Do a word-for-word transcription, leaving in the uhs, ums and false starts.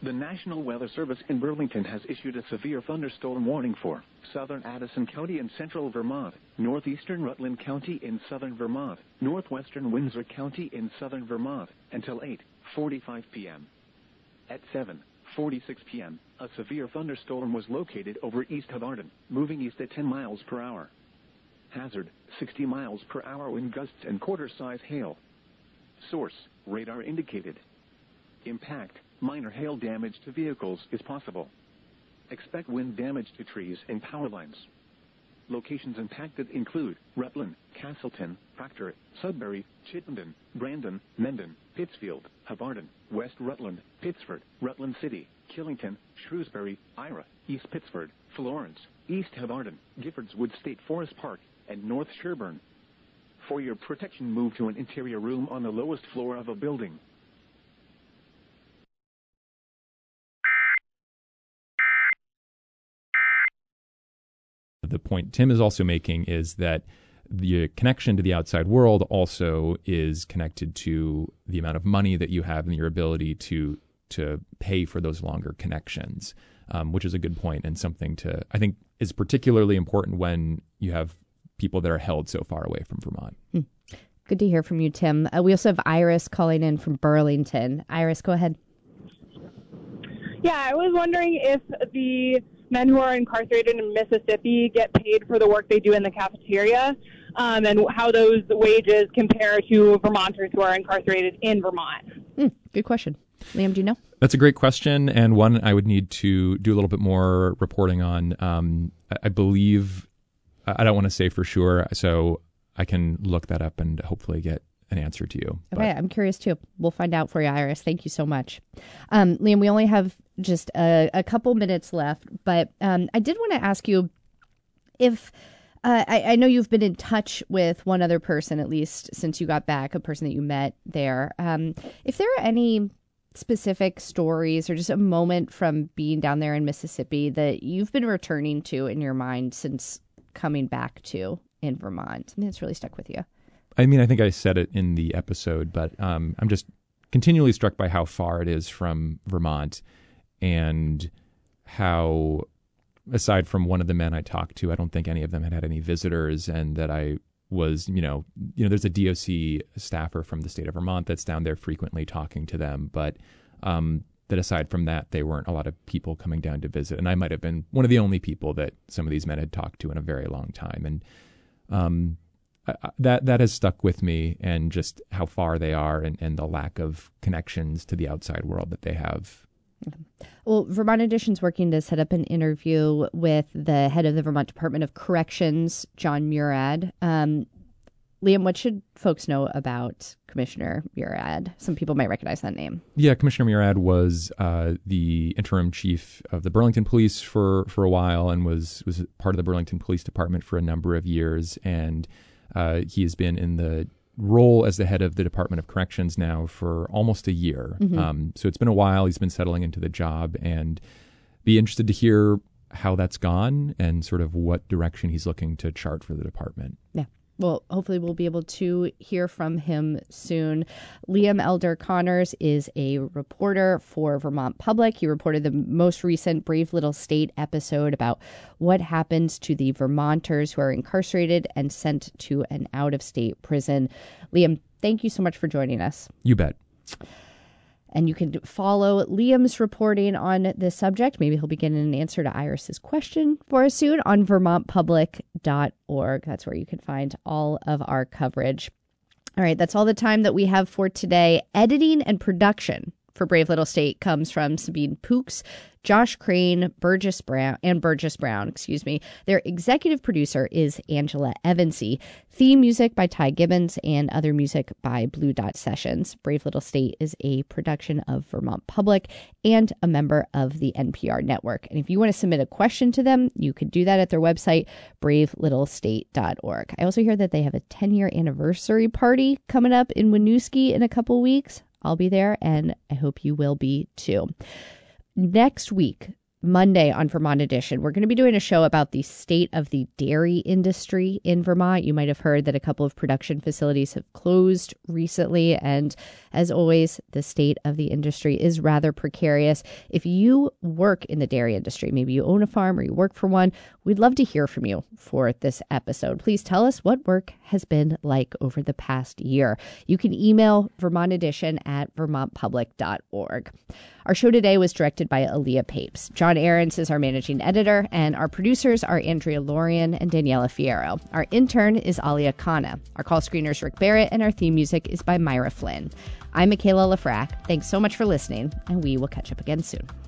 The National Weather Service in Burlington has issued a severe thunderstorm warning for southern Addison County in central Vermont, northeastern Rutland County in southern Vermont, northwestern Windsor County in southern Vermont until eight forty-five p.m. At seven forty-six p.m., a severe thunderstorm was located over east of Arden, moving east at ten miles per hour. Hazard, sixty miles per hour wind gusts and quarter-size hail. Source, radar indicated. Impact, minor hail damage to vehicles is possible. Expect wind damage to trees and power lines. Locations impacted include Rutland, Castleton, Proctor, Sudbury, Chittenden, Brandon, Mendon, Pittsfield, Hubbardton, West Rutland, Pittsford, Rutland City, Killington, Shrewsbury, Ira, East Pittsford, Florence, East Hubbardton, Giffords Wood State Forest Park, and North Sherburne. For your protection, move to an interior room on the lowest floor of a building. The point Tim is also making is that the connection to the outside world also is connected to the amount of money that you have and your ability to to pay for those longer connections, um, which is a good point and something to, I think, is particularly important when you have people that are held so far away from Vermont. Hmm. Good to hear from you, Tim. Uh, we also have Iris calling in from Burlington. Iris, go ahead. Yeah, I was wondering if the men who are incarcerated in Mississippi get paid for the work they do in the cafeteria, um, and how those wages compare to Vermonters who are incarcerated in Vermont. Mm, good question. Liam, do you know? That's a great question, and one I would need to do a little bit more reporting on. Um, I, I believe, I don't want to say for sure, so I can look that up and hopefully get an answer to you. Okay, but I'm curious too. We'll find out for you, Iris. Thank you so much. Um, Liam, we only have just a, a couple minutes left, but um, I did want to ask you if, uh, I, I know you've been in touch with one other person, at least since you got back, a person that you met there. Um, if there are any specific stories or just a moment from being down there in Mississippi that you've been returning to in your mind since coming back to in Vermont, something that's really stuck with you. I mean, I think I said it in the episode, but um, I'm just continually struck by how far it is from Vermont and how, aside from one of the men I talked to, I don't think any of them had had any visitors, and that I was, you know, you know, there's a D O C staffer from the state of Vermont that's down there frequently talking to them, but um, that aside from that, they weren't a lot of people coming down to visit. And I might have been one of the only people that some of these men had talked to in a very long time. And um Uh, that that has stuck with me, and just how far they are, and, and the lack of connections to the outside world that they have. Well, Vermont Edition's working to set up an interview with the head of the Vermont Department of Corrections, John Murad. Um, Liam, what should folks know about Commissioner Murad? Some people might recognize that name. Yeah, Commissioner Murad was uh, the interim chief of the Burlington Police for, for a while, and was, was part of the Burlington Police Department for a number of years, and Uh, he has been in the role as the head of the Department of Corrections now for almost a year. Mm-hmm. Um, so it's been a while. He's been settling into the job, and be interested to hear how that's gone and sort of what direction he's looking to chart for the department. Yeah. Well, hopefully we'll be able to hear from him soon. Liam Elder Connors is a reporter for Vermont Public. He reported the most recent Brave Little State episode about what happens to the Vermonters who are incarcerated and sent to an out-of-state prison. Liam, thank you so much for joining us. You bet. And you can follow Liam's reporting on this subject. Maybe he'll be getting an answer to Iris's question for us soon on vermont public dot org. That's where you can find all of our coverage. All right, that's all the time that we have for today. Editing and production for Brave Little State comes from Sabine Pooks, Josh Crane, Burgess Brown, and Burgess Brown, excuse me. Their executive producer is Angela Evansy. Theme music by Ty Gibbons and other music by Blue Dot Sessions. Brave Little State is a production of Vermont Public and a member of the N P R network. And if you want to submit a question to them, you could do that at their website, brave little state dot org. I also hear that they have a ten-year anniversary party coming up in Winooski in a couple weeks. I'll be there, and I hope you will be too. Next week, Monday on Vermont Edition, we're going to be doing a show about the state of the dairy industry in Vermont. You might have heard that a couple of production facilities have closed recently. And as always, the state of the industry is rather precarious. If you work in the dairy industry, maybe you own a farm or you work for one, we'd love to hear from you for this episode. Please tell us what work has been like over the past year. You can email Vermont Edition at vermont public dot org. Our show today was directed by Aaliyah Papes. John Ahrens is our managing editor, and our producers are Andrea Lorian and Daniela Fierro. Our intern is Alia Khanna. Our call screener is Rick Barrett, and our theme music is by Myra Flynn. I'm Michaela Lafrac. Thanks so much for listening, and we will catch up again soon.